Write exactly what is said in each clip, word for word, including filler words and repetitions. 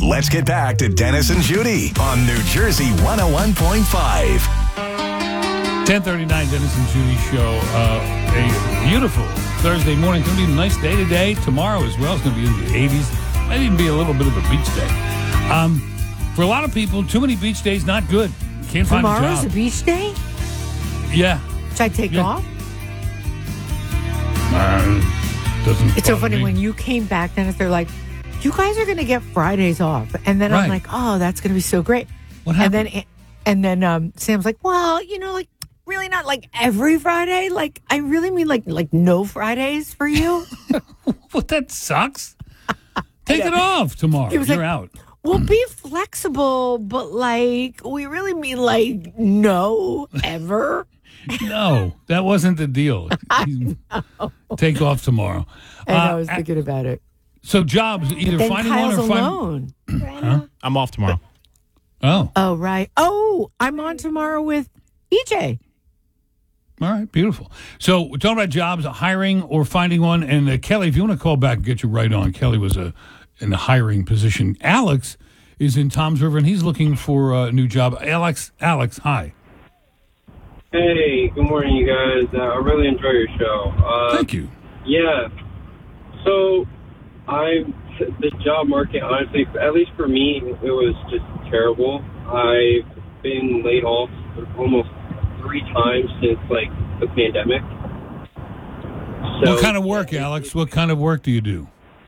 Let's get back to Dennis and Judy on New Jersey one oh one point five. ten thirty-nine, Dennis and Judy show. Uh, a beautiful Thursday morning. It's going to be a nice day today. Tomorrow as well. It's going to be in the eighties. Might even be a little bit of a beach day. Um, for a lot of people, too many beach days, not good. Can't find a job. Tomorrow's a beach day? Yeah. Should I take Yeah. off? Uh, doesn't It's so bother funny me. when you came back, Dennis, they're like, you guys are going to get Fridays off. And then Right. I'm like, oh, that's going to be so great. What And happened? then and then um, Sam's like, well, you know, like, really not like every Friday. Like, I really mean like like no Fridays for you. Well, that sucks. Take it off tomorrow. He was You're like, out. We'll be flexible, but like, we really mean like no, ever. No, that wasn't the deal. Take off tomorrow. And I Uh, was thinking about it. So jobs, either Then finding Kyle's one or find. alone. I'm off tomorrow. Oh, Oh, right. Oh, I'm on tomorrow with E J. all right, beautiful. So we're talking about jobs, hiring or finding one. And uh, Kelly, if you want to call back and get you right on, Kelly was a in the hiring position. Alex is in Toms River and he's looking for a new job. Alex, Alex, hi. Hey, good morning, you guys. Uh, I really enjoy your show. Uh, Thank you. Yeah. So, I the job market, honestly, at least for me, it was just terrible. I've been laid off almost three times since like the pandemic. So, What kind of work, Alex? What kind of work do you do?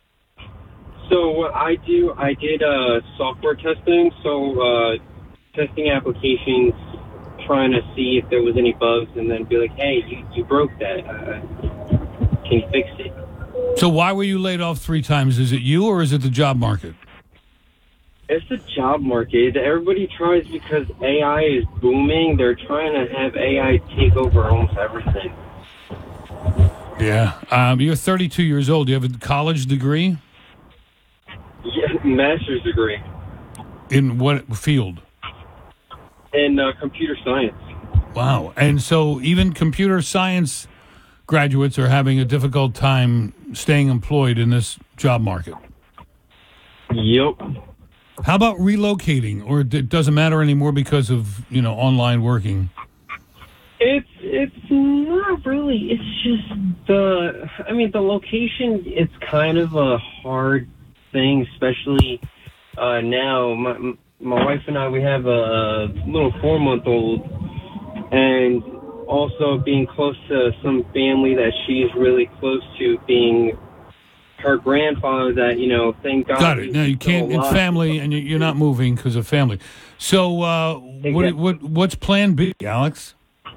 So what I do, I did uh, software testing. So uh, testing applications, trying to see if there was any bugs, and then be like, "Hey, you, you broke that. Uh, can you fix it?" So why were you laid off three times? Is it you or is it the job market? It's the job market. Everybody tries because A I is booming. They're trying to have A I take over almost everything. Yeah. Um, you're thirty-two years old. Do you have a college degree? Yeah, master's degree In what field? in uh, computer science. Wow. And so even computer science graduates are having a difficult time staying employed in this job market. Yep. How about relocating, or it doesn't matter anymore because of, you know, online working? It's it's not really. It's just the. I mean, the location. It's kind of a hard thing, especially uh, now. My my wife and I, we have a little four month old, and also being close to some family that she's really close to, being her grandfather. That you know, thank God. Got it. he's Now you still can't. It's alive. family, and you- you're not moving because of family. So, uh, what, Exactly. what what's Plan B, Alex?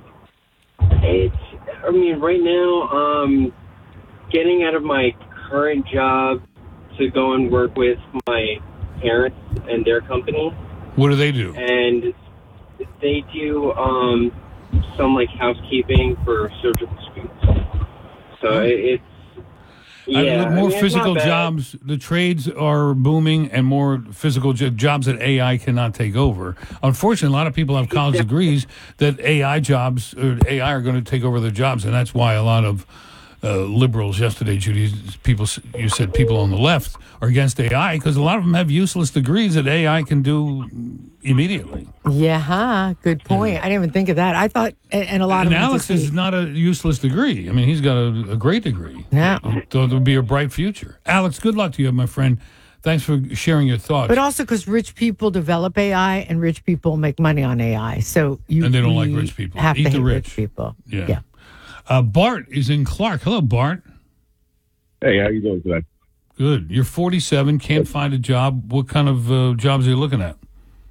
It's, I mean, right now, um, getting out of my current job to go and work with my parents and their company. What do they do? And they do, um, some, like, housekeeping for surgical suites. So it, it's, I yeah. mean, more I mean, it's physical not bad. jobs. The trades are booming, and more physical jo- jobs that A I cannot take over. Unfortunately, a lot of people have college degrees that A I jobs or A I are going to take over their jobs, and that's why a lot of uh, liberals yesterday, Judy, people you said people on the left are against A I because a lot of them have useless degrees that A I can do immediately. Yeah, huh? Good point. I didn't even think of that. I thought, and and a lot And of them Alex just is say- not a useless degree. I mean, he's got a, a great degree. Yeah. So there would be a bright future. Alex, good luck to you, my friend. Thanks for sharing your thoughts. But also because rich people develop A I and rich people make money on A I. So you And they don't like we rich people. Have Eat to the hate rich. rich people. Yeah. yeah. Uh, Bart is in Clark. Hello, Bart. Hey, how you doing today? Good. You're forty-seven, can't find a job. What kind of uh, jobs are you looking at?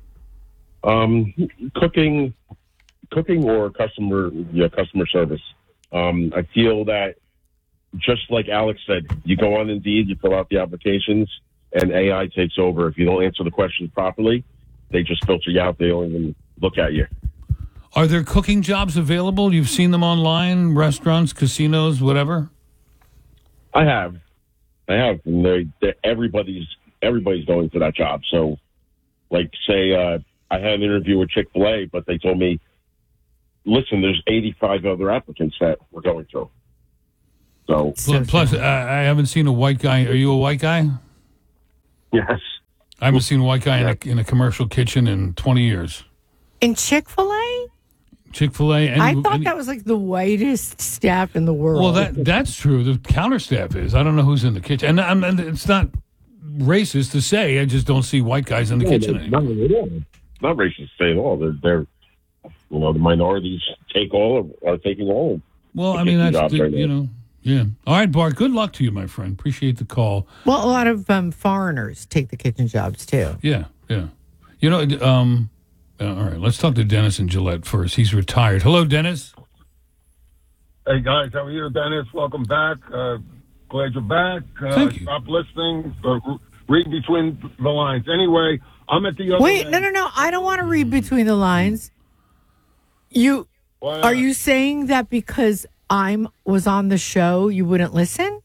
Um, cooking, cooking or customer, yeah, customer service. Um, I feel that just like Alex said, you go on Indeed, you fill out the applications, and A I takes over. If you don't answer the questions properly, they just filter you out. They don't even look at you. Are there cooking jobs available? You've seen them online, restaurants, casinos, whatever? I have, I have. And they, they, everybody's everybody's going for that job. So, like, say uh, I had an interview with Chick-fil-A, but they told me, listen, there's eighty-five other applicants that we're going through. So, So Plus, I, I haven't seen a white guy. Are you a white guy? yes. I haven't seen a white guy in a, in a commercial kitchen in twenty years. In Chick-fil-A? Chick-fil-A. And, I thought and, that was like the whitest staff in the world. Well, that that's true. The counter staff is. I don't know who's in the kitchen. And, and it's not racist to say. I just don't see white guys in the No, kitchen they're anymore. Not, at all. Not racist to say at all. They're, they're, you know, the minorities take all of, are taking all of Well, the I mean, kitchen that's, jobs the, right you now. know, yeah. All right, Bart, good luck to you, my friend. Appreciate the call. Well, a lot of um, foreigners take the kitchen jobs too. Yeah, yeah. You know, um, uh, all right, let's talk to Dennis in Gillette first. He's retired. Hello, Dennis. Hey guys, how are you, Dennis? Welcome back. Uh, glad you're back. Uh, Thank you. Stop listening. Uh, read between the lines. Anyway, I'm at the other Wait, end. no, no, no. I don't want to read between the lines. You Why are not? you saying that because I'm was on the show, you wouldn't listen?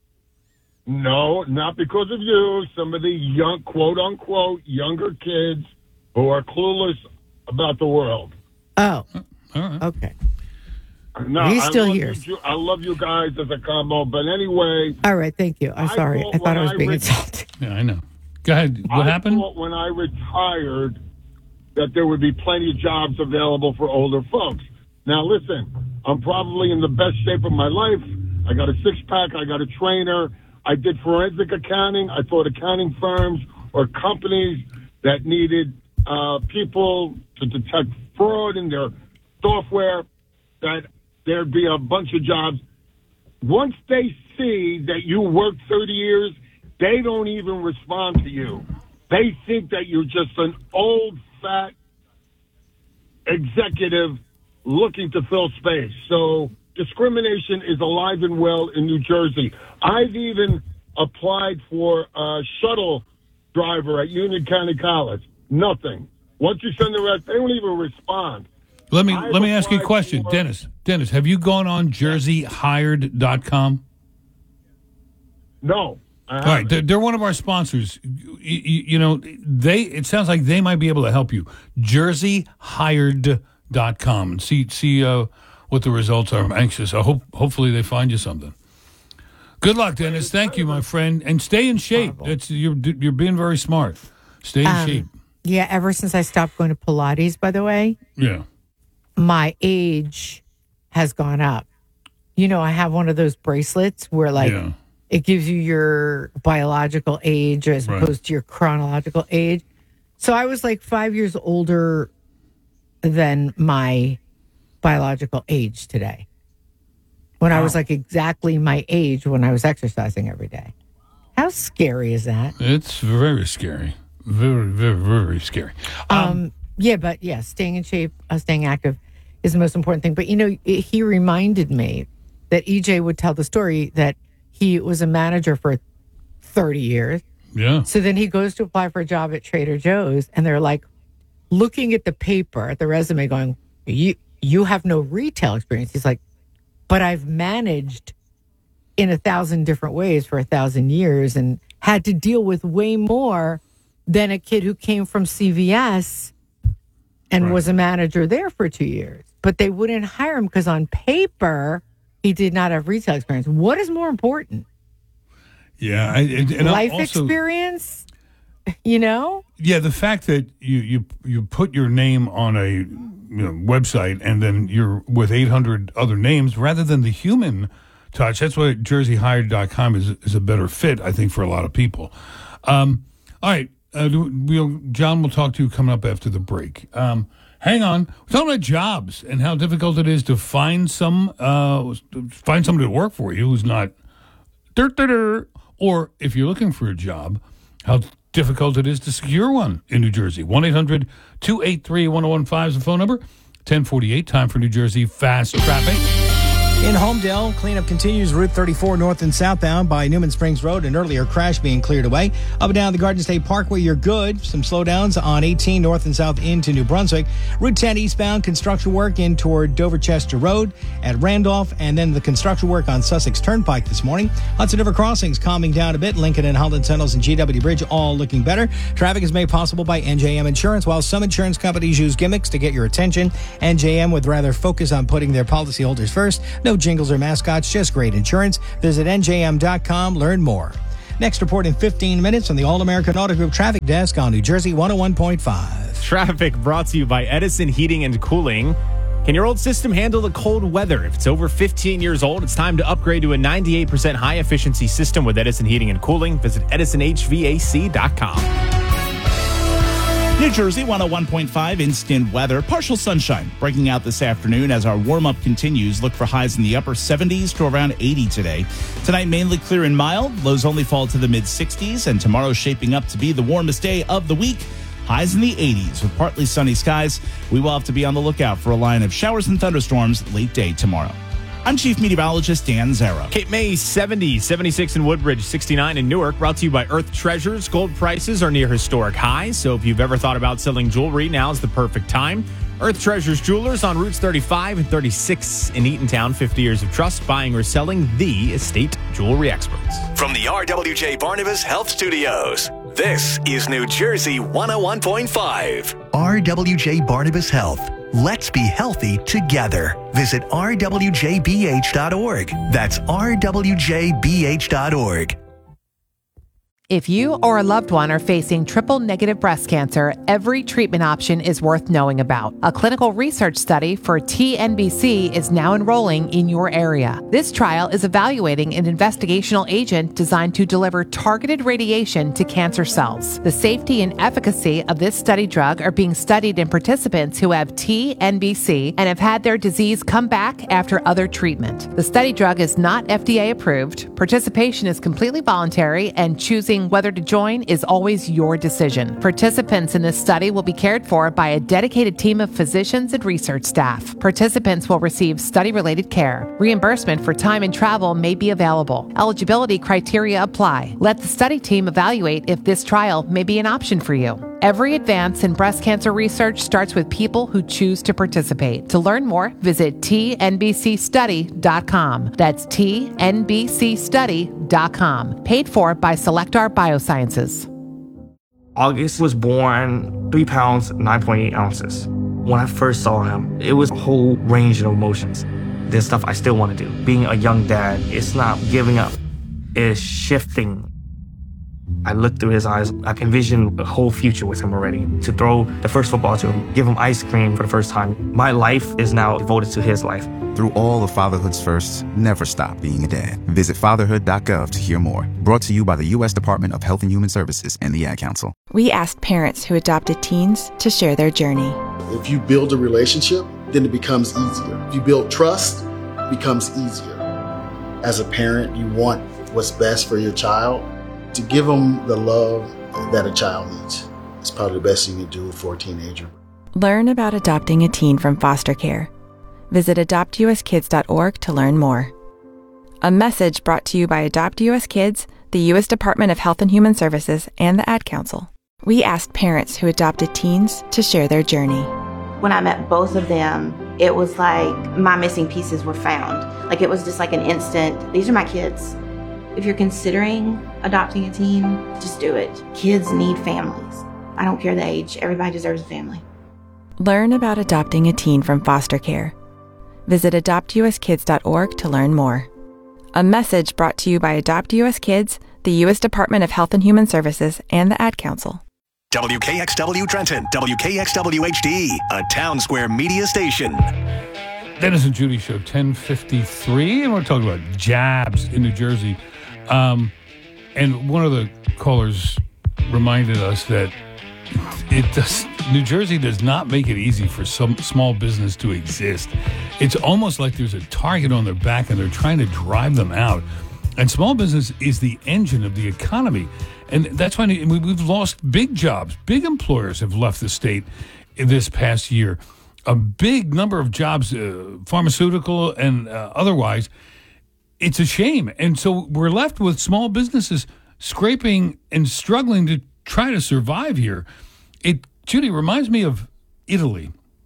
No, not because of you. Some of the young, quote unquote, younger kids who are clueless about the world. Oh, All right. okay. No, He's I still love here. You, I love you guys as a combo, but anyway, All right, thank you. I'm I sorry. thought I thought I when was I being read- insulted. Yeah, I know. Go ahead. What I happened? thought when I retired that there would be plenty of jobs available for older folks. Now, listen, I'm probably in the best shape of my life. I got a six pack. I got a trainer. I did forensic accounting. I thought accounting firms or companies that needed uh, people to detect fraud in their software, that there'd be a bunch of jobs. Once they see that you worked thirty years, they don't even respond to you. They think that you're just an old, fat executive looking to fill space. So discrimination is alive and well in New Jersey. I've even applied for a shuttle driver at Union County College. Nothing. Once you send the rest, they don't even respond. Let me I've let me ask you a applied question, for- Dennis. Dennis, have you gone on jersey hired dot com? No. I All right, haven't. they're, they're one of our sponsors. You, you, you know, they. It sounds like they might be able to help you. jersey hired dot com and see see uh, what the results are. I'm anxious. I hope hopefully they find you something. Good luck, Dennis. Thank you, my friend, and stay in shape. That's you're you're being very smart. Stay in Um, shape. Yeah, ever since I stopped going to Pilates, by the way, Yeah. my age has gone up. You know, I have one of those bracelets where, like, Yeah. it gives you your biological age as Right. opposed to your chronological age. So I was like five years older than my biological age today. When I was like exactly my age when I was exercising every day. How scary is that? It's very scary. Very, very, very scary. Um, yeah, but yeah, staying in shape, uh, staying active is the most important thing. But, you know, it, he reminded me that E J would tell the story that he was a manager for thirty years. Yeah. So then he goes to apply for a job at Trader Joe's, and they're like looking at the paper, at the resume, going, you, you have no retail experience. He's like, but I've managed in a thousand different ways for a thousand years and had to deal with way more than a kid who came from C V S and Right. was a manager there for two years. But they wouldn't hire him because on paper, he did not have retail experience. What is more important? Yeah. I, and, and Life also, experience? You know? Yeah, the fact that you you you put your name on a you know, website and then you're with eight hundred other names rather than the human touch. That's why jersey hired dot com is is a better fit, I think, for a lot of people. Um, all right, uh, we'll, John will talk to you coming up after the break. Um, hang on, we're talking about jobs and how difficult it is to find some uh, find somebody to work for you who's not dirt, dirt, dirt, or if you're looking for a job, how difficult it is to secure one in New Jersey. one eight hundred two eight three one oh one five is the phone number. ten forty-eight, time for New Jersey Fast Traffic. In Homedale, cleanup continues Route thirty-four north and southbound by Newman Springs Road. An earlier crash being cleared away. Up and down the Garden State Parkway, you're good. Some slowdowns on eighteen north and south into New Brunswick. Route ten eastbound, construction work in toward Dover-Chester Road at Randolph. And then the construction work on Sussex Turnpike this morning. Hudson River Crossings calming down a bit. Lincoln and Holland Tunnels and G W Bridge all looking better. Traffic is made possible by N J M Insurance. While some insurance companies use gimmicks to get your attention, N J M would rather focus on putting their policyholders first. No jingles or mascots, just great insurance. Visit N J M dot com. Learn more. Next report in fifteen minutes on the All-American Auto Group Traffic Desk on New Jersey one oh one point five. Traffic brought to you by Edison Heating and Cooling. Can your old system handle the cold weather? If it's over fifteen years old, it's time to upgrade to a ninety-eight percent high-efficiency system with Edison Heating and Cooling. Visit edison h v a c dot com. New Jersey one oh one point five instant weather. Partial sunshine breaking out this afternoon as our warm-up continues. Look for highs in the upper seventies to around eighty today. Tonight, mainly clear and mild. Lows only fall to the mid-sixties. And tomorrow shaping up to be the warmest day of the week. Highs in the eighties with partly sunny skies. We will have to be on the lookout for a line of showers and thunderstorms late day tomorrow. I'm Chief Meteorologist Dan Zero. Cape May, seventy, seventy-six in Woodbridge, sixty-nine in Newark. Brought to you by Earth Treasures. Gold prices are near historic highs, so if you've ever thought about selling jewelry, now's the perfect time. Earth Treasures Jewelers on Routes thirty-five and thirty-six in Eatontown. fifty years of trust, buying or selling the estate jewelry experts. From the R W J Barnabas Health Studios, this is New Jersey one oh one point five. R W J Barnabas Health. Let's be healthy together. Visit r w j b h dot org. That's r w j b h dot org. If you or a loved one are facing triple-negative breast cancer, every treatment option is worth knowing about. A clinical research study for T N B C is now enrolling in your area. This trial is evaluating an investigational agent designed to deliver targeted radiation to cancer cells. The safety and efficacy of this study drug are being studied in participants who have T N B C and have had their disease come back after other treatment. The study drug is not F D A approved. Participation is completely voluntary, and choosing whether to join is always your decision. Participants in this study will be cared for by a dedicated team of physicians and research staff. Participants will receive study-related care. Reimbursement for time and travel may be available. Eligibility criteria apply. Let the study team evaluate if this trial may be an option for you. Every advance in breast cancer research starts with people who choose to participate. To learn more, visit t n b c study dot com. That's t n b c study dot com. Paid for by Selectar Biosciences. August was born three pounds, nine point eight ounces. When I first saw him, it was a whole range of emotions. There's stuff I still want to do. Being a young dad, it's not giving up. It's shifting. I looked through his eyes. I can envision a whole future with him already. To throw the first football to him, give him ice cream for the first time. My life is now devoted to his life. Through all of fatherhood's firsts, never stop being a dad. Visit fatherhood dot gov to hear more. Brought to you by the U S Department of Health and Human Services and the Ad Council. We asked parents who adopted teens to share their journey. If you build a relationship, then it becomes easier. If you build trust, it becomes easier. As a parent, you want what's best for your child. To give them the love that a child needs. It's probably the best thing you can do for a teenager. Learn about adopting a teen from foster care. Visit adopt u s kids dot org to learn more. A message brought to you by Adopt U S Kids, the U S Department of Health and Human Services, and the Ad Council. We asked parents who adopted teens to share their journey. When I met both of them, it was like my missing pieces were found. Like it was just like an instant, these are my kids. If you're considering adopting a teen, just do it. Kids need families. I don't care the age. Everybody deserves a family. Learn about adopting a teen from foster care. Visit adopt u s kids dot org to learn more. A message brought to you by Adopt U S Kids, the U S Department of Health and Human Services, and the Ad Council. W K X W Trenton, W K X W H D, a Town Square media station. Dennis and Judy Show, ten fifty-three, and we're talking about jabs in New Jersey. Um, and one of the callers reminded us that it does, New Jersey does not make it easy for some small business to exist. It's almost like there's a target on their back and they're trying to drive them out. And small business is the engine of the economy. And that's why we've lost big jobs. Big employers have left the state this past year. A big number of jobs, uh, pharmaceutical and uh, otherwise. It's a shame. And so we're left with small businesses scraping and struggling to try to survive here. It, Judy, reminds me of Italy.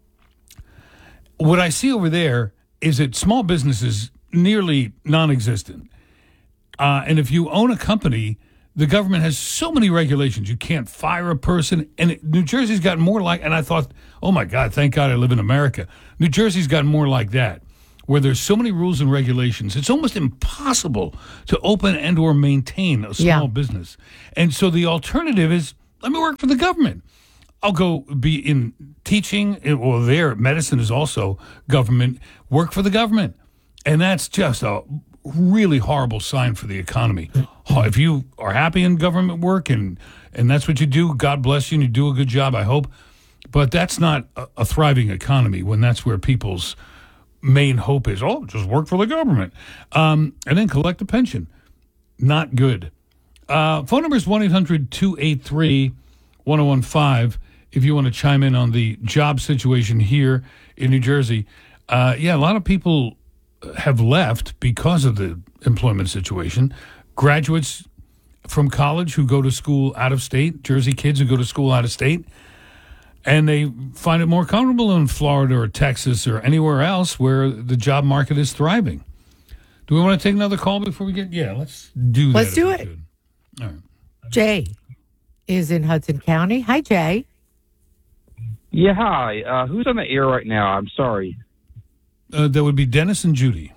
What I see over there is that small businesses nearly non-existent. Uh, and if you own a company, the government has so many regulations. You can't fire a person. And it, New Jersey's gotten more like, and I thought, oh my God, thank God I live in America. New Jersey's gotten more like that, where there's so many rules and regulations, it's almost impossible to open and or maintain a small Yeah. business. And so the alternative is, let me work for the government. I'll go be in teaching, well, there, medicine is also government, work for the government. And that's just a really horrible sign for the economy. If you are happy in government work and, and that's what you do, God bless you and you do a good job, I hope. But that's not a, a thriving economy when that's where people's main hope is, oh, just work for the government. Um, and then collect a pension. Not good. Uh, phone number is one eight hundred two eight three one oh one five if you want to chime in on the job situation here in New Jersey. Uh, yeah, a lot of people have left because of the employment situation. Graduates from college who go to school out of state, Jersey kids who go to school out of state, and they find it more comfortable in Florida or Texas or anywhere else where the job market is thriving. Do we want to take another call before we get? Yeah, let's do that. Let's do if we it. could. All right. Jay is in Hudson County. Hi, Jay. Yeah, hi. Uh, who's on the air right now? I'm sorry. Uh, that would be Dennis and Judy.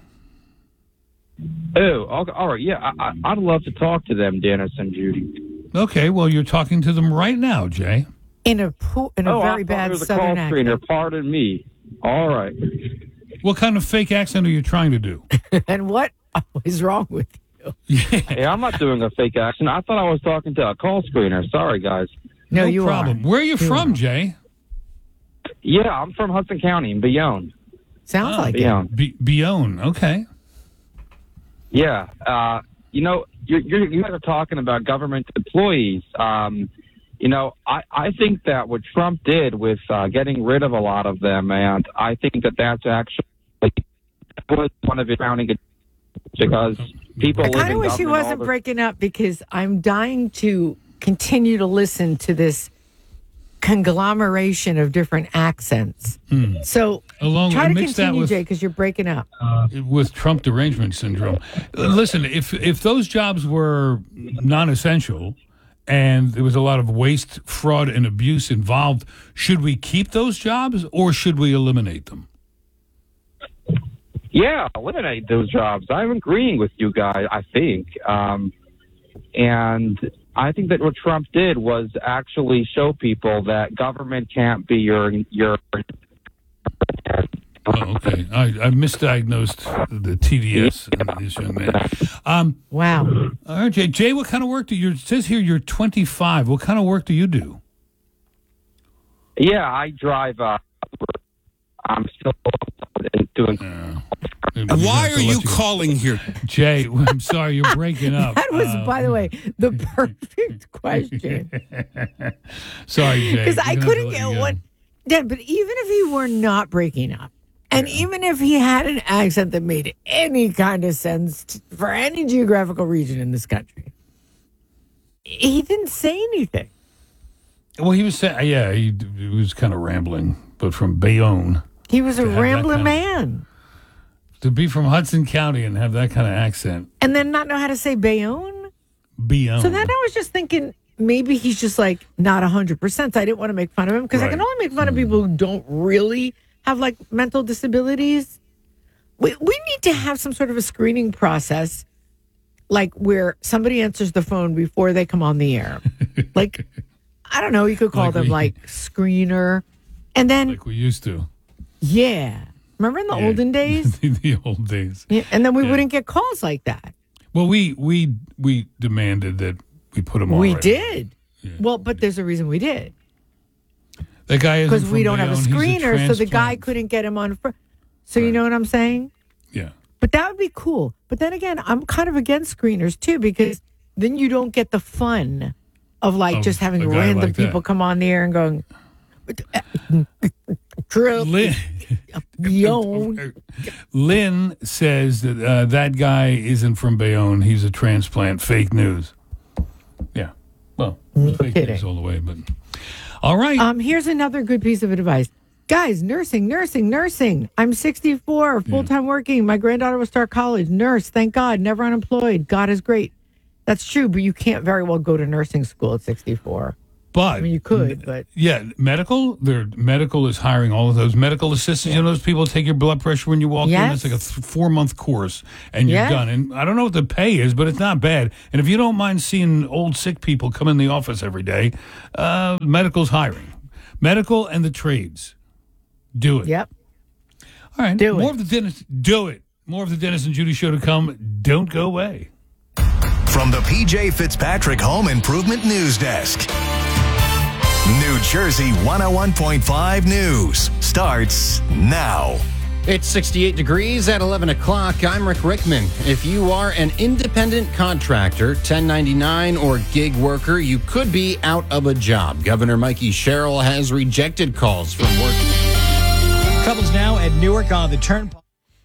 Oh, okay, all right. Yeah, I, I, I'd love to talk to them, Dennis and Judy. Okay, well, you're talking to them right now, Jay. In a po- in a oh, very I bad it was a southern call accent. screener. Pardon me. All right. What kind of fake accent are you trying to do? And what is wrong with you? Hey, I'm not doing a fake accent. I thought I was talking to a call screener. Sorry, guys. No, you problem. Where are you, You from, are. Jay? Yeah, I'm from Hudson County in Bayonne. Sounds like it. Bayonne. Be- Bayonne, okay. Yeah. Uh, you know, you're, you're, you guys are talking about government employees. Um, you know, I, I think that what Trump did with uh, getting rid of a lot of them, and I think that that's actually was one of his crowning because people I live kind in of wish he government all wasn't the- breaking up because I'm dying to continue to listen to this conglomeration of different accents. So Along- try to mix that continue, with- Jay, because you're breaking up. With Trump derangement syndrome. Listen, if if those jobs were non-essential and there was a lot of waste, fraud, and abuse involved, should we keep those jobs or should we eliminate them? Yeah, eliminate those jobs. I'm agreeing with you guys, I think. Um, and I think that what Trump did was actually show people that government can't be your your. Oh, okay. I, I misdiagnosed the T D S in this young man. Um, wow. All right, Jay. Jay, what kind of work do you? It says here you're twenty-five. What kind of work do you do? Yeah, I drive. Uh, I'm still doing. Why are you calling here? Jay, I'm sorry, you're breaking up. That was, Uh, by the way, the perfect question. Sorry, Jay. Because You're I gonna couldn't have to let get you what. Dad, but even if he were not breaking up, and even if he had an accent that made any kind of sense t for any geographical region in this country, he didn't say anything. Well, he was saying, yeah, he, he was kind of rambling, but from Bayonne. He was a To have that rambling kind of- man. To be from Hudson County and have that kind of accent, And then not know how to say Bayonne. Bayonne. So then I was just thinking maybe he's just like not one hundred percent. So I didn't want to make fun of him because I can Right. only make fun of people who don't really have like mental disabilities. We, we need to have some sort of a screening process, like where somebody answers the phone before they come on the air. Like, I don't know, you could call Like them we- like screener. And then, like we used to. yeah. Remember in the Yeah. olden days? the old days. Yeah, and then we wouldn't get calls like that. Well, we we we demanded that we put him on. We right. did. Well, but there's a reason we did. That guy is Because we don't have a screener, so the guy transplant. couldn't get him on. Fr- so you know what I'm saying? Yeah. But that would be cool. But then again, I'm kind of against screeners too because then you don't get the fun of like Of just having a guy random like that. people come on the air and going, Trump, Lynn, Bayonne. Lynn says that uh, that guy isn't from Bayonne. He's a transplant. Fake news. Yeah. Well, fake kidding. news all the way. But all right. Um, here's another good piece of advice. Guys, nursing, nursing, nursing. I'm sixty-four, full time working. My granddaughter will start college. Nurse, thank God, never unemployed. God is great. That's true, but you can't very well go to nursing school at sixty-four. But I mean, you could, but yeah, medical. Their medical is hiring all of those medical assistants. You know, those people take your blood pressure when you walk Yes. in. It's like a th- four month course, and you're Yes. done. And I don't know what the pay is, but it's not bad. And if you don't mind seeing old sick people come in the office every day, uh, medical's hiring. Medical and the trades, do it. Yep. All right, Do more it. of the Dennis. Do it. More of the Dennis and Judy show to come. Don't go away. From the P J Fitzpatrick Home Improvement News Desk. New Jersey one oh one point five News starts now. It's sixty-eight degrees at eleven o'clock. I'm Rick Rickman. If you are an independent contractor, ten ninety-nine, or gig worker, you could be out of a job. Governor Mikey Sherrill has rejected calls from work. Couples now at Newark on the Turnpike.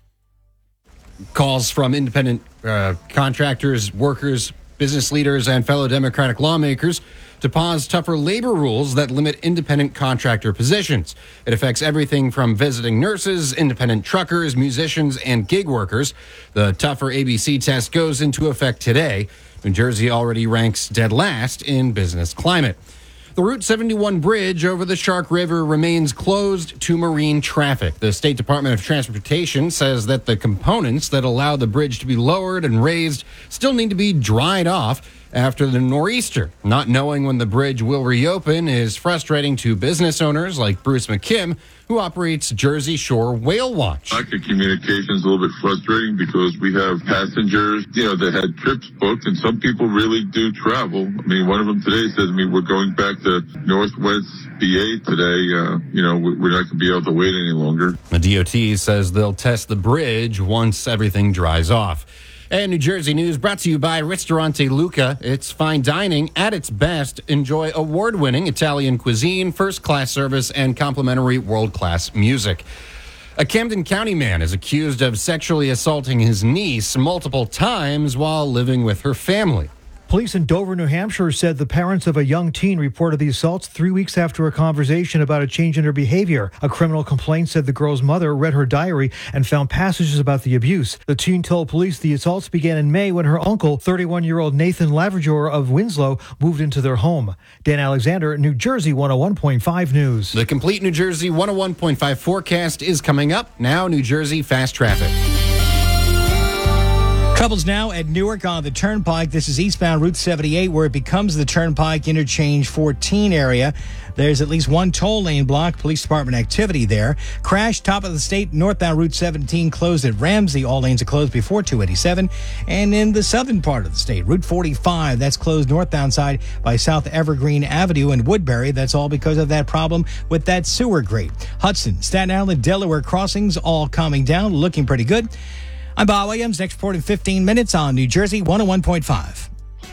Calls from independent uh, contractors, workers, business leaders, and fellow Democratic lawmakers to pause tougher labor rules that limit independent contractor positions. It affects everything from visiting nurses, independent truckers, musicians, and gig workers. The tougher A B C test goes into effect today. New Jersey already ranks dead last in business climate. The Route seventy-one bridge over the Shark River remains closed to marine traffic. The State Department of Transportation says that the components that allow the bridge to be lowered and raised still need to be dried off after the nor'easter. Not knowing when the bridge will reopen is frustrating to business owners like Bruce McKim, who operates Jersey Shore Whale Watch. Lack of communication is a little bit frustrating because we have passengers, you know, that had trips booked, and some people really do travel. I mean, one of them today said to me, we're going back to Northwest B A today. Uh, you know, we're not going to be able to wait any longer. The D O T says they'll test the bridge once everything dries off. And New Jersey News brought to you by Ristorante Luca. It's fine dining at its best. Enjoy award-winning Italian cuisine, first-class service, and complimentary world-class music. A Camden County man is accused of sexually assaulting his niece multiple times while living with her family. Police in Dover, New Hampshire said the parents of a young teen reported the assaults three weeks after a conversation about a change in her behavior. A criminal complaint said the girl's mother read her diary and found passages about the abuse. The teen told police the assaults began in May when her uncle, thirty-one-year-old Nathan Laverdure of Winslow, moved into their home. Dan Alexander, New Jersey one oh one point five News. The complete New Jersey one oh one point five forecast is coming up. Now, New Jersey fast traffic. Couples now at Newark on the Turnpike. This is eastbound Route seventy-eight, where it becomes the Turnpike Interchange fourteen area. There's at least one toll lane block. Police department activity there. Crash, top of the state, northbound Route seventeen closed at Ramsey. All lanes are closed before two eighty-seven. And in the southern part of the state, Route forty-five, that's closed northbound side by South Evergreen Avenue in Woodbury. That's all because of that problem with that sewer grate. Hudson, Staten Island, Delaware crossings all calming down, looking pretty good. I'm Bob Williams. Next report in fifteen minutes on New Jersey one oh one point five.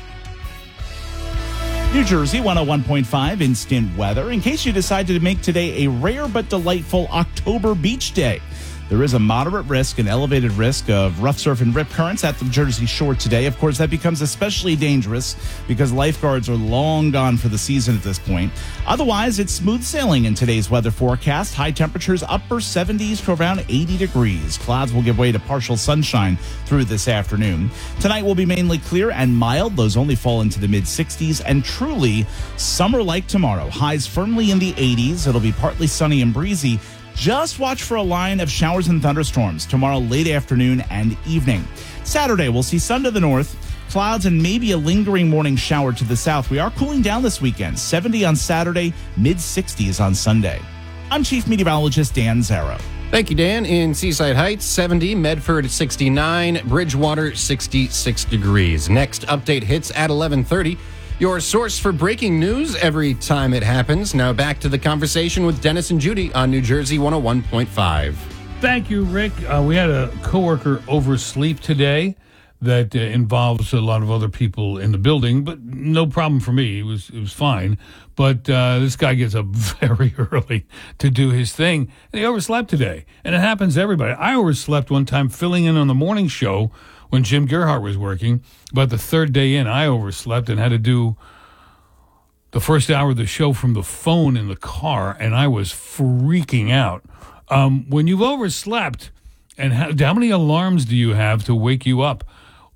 New Jersey one oh one point five instant weather. In case you decided to make today a rare but delightful October beach day, there is a moderate risk, an elevated risk of rough surf and rip currents at the Jersey Shore today. Of course, that becomes especially dangerous because lifeguards are long gone for the season at this point. Otherwise, it's smooth sailing in today's weather forecast. High temperatures upper seventies to around eighty degrees. Clouds will give way to partial sunshine through this afternoon. Tonight will be mainly clear and mild. Those only fall into the mid sixties and truly summer-like tomorrow. Highs firmly in the eighties. It'll be partly sunny and breezy. Just watch for a line of showers and thunderstorms tomorrow late afternoon and evening. Saturday, we'll see sun to the north, clouds, and maybe a lingering morning shower to the south. We are cooling down this weekend. seventy on Saturday, mid sixties on Sunday. I'm Chief Meteorologist Dan Zarrow. Thank you, Dan. In Seaside Heights, seventy, Medford, sixty-nine, Bridgewater, sixty-six degrees. Next update hits at eleven thirty. Your source for breaking news every time it happens. Now back to the conversation with Dennis and Judy on New Jersey one oh one point five. Thank you, Rick. Uh, we had a coworker oversleep today that uh, involves a lot of other people in the building, but no problem for me. It was it was fine. But uh, this guy gets up very early to do his thing, and he overslept today. And it happens to everybody. I overslept one time filling in on the morning show when Jim Gerhardt was working. But the third day in, I overslept and had to do the first hour of the show from the phone in the car, and I was freaking out. Um, when you've overslept, and how, how many alarms do you have to wake you up?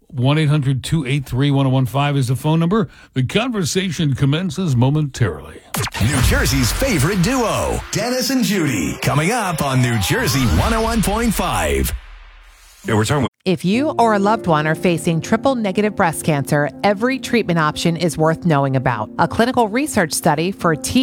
one eight hundred two eight three one oh one five is the phone number. The conversation commences momentarily. New Jersey's favorite duo, Dennis and Judy, coming up on New Jersey one oh one point five. Yeah, we're talking. If you or a loved one are facing triple-negative breast cancer, every treatment option is worth knowing about. A clinical research study for T